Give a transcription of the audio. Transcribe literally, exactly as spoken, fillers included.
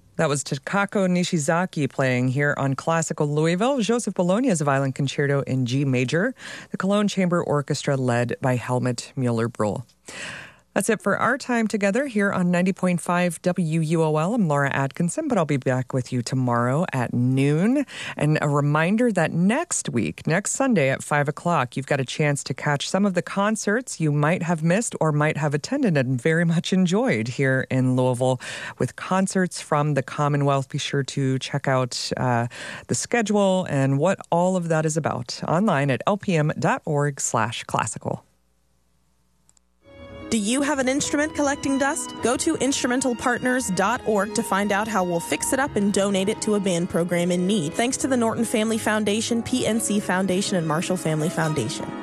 That was Takako Nishizaki playing here on Classical Louisville. Joseph Bologna's Violin Concerto in G major. The Cologne Chamber Orchestra led by Helmut Mueller-Brühl. That's it for our time together here on ninety point five W U O L. I'm Laura Atkinson, but I'll be back with you tomorrow at noon. And a reminder that next week, next Sunday at five o'clock, you've got a chance to catch some of the concerts you might have missed or might have attended and very much enjoyed here in Louisville with concerts from the Commonwealth. Be sure to check out uh, the schedule and what all of that is about online at lpm.org slash classical. Do you have an instrument collecting dust? Go to instrumental partners dot org to find out how we'll fix it up and donate it to a band program in need. Thanks to the Norton Family Foundation, P N C Foundation, and Marshall Family Foundation.